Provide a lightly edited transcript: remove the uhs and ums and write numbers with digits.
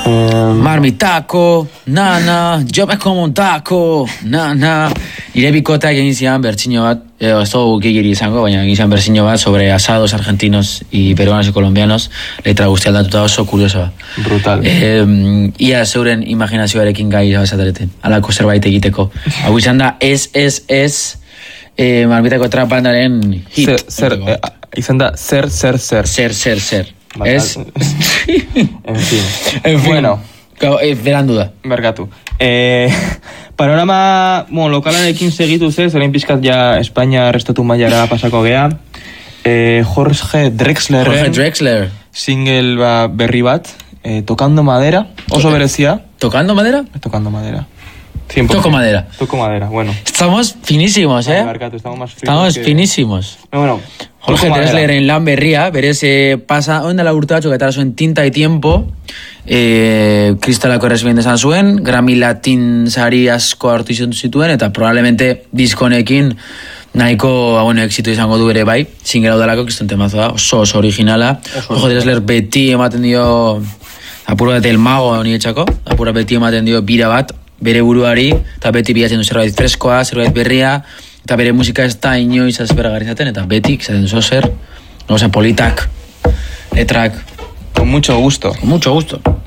Marmitako, nana, yo me como un taco, nana. Nire bikoteak egin zian bertsino bat, ez dugu gigiri izango, baina egin zian bertsino bat sobre asados argentinos y peruanos y colombianos, letra guztia aldatuta oso kuriosoa. Brutal. Ia zeuren imaginazioarekin gai zabazatereten, alako zerbait egiteko. Hau izan da, Marmitako trapandaren hit. Izan da, zer. Vale, es... en fin. Bueno. Berandu da. Berkatu. Panorama, lokalarekin segitu zez, orain pixkat ja Espainia restatu mailara pasako gea. Jorge Drexler. Single berri bat. Tocando madera. Oso berezia. ¿Tocando madera? Tocando madera. 100%. Toco madera, bueno. Estamos finísimos, Mercatu, estamos finísimos. Bueno, Jorge Drexler en lan berria, berez pasa, ondela urtatxo, eta zuen Tinta y Tiempo, Kristalako errezbien desan zuen, Grammy Latin sari asko hartu zituen, eta probablemente diskonekin nahiko exito izango du ere bai, single hau dalako, kriston temazo da, oso originala. Jorge Drexler beti ematen dio, apuro bat el mago honi etxako, apuro beti ematen dio bira bat, bere buruari, eta beti bilatzen du zerbait freskoa, zerbait berria, eta bere musika ez da inoiz azperagarri zaten, eta beti, izaten zo zer, politak, letrak. Con mucho gusto.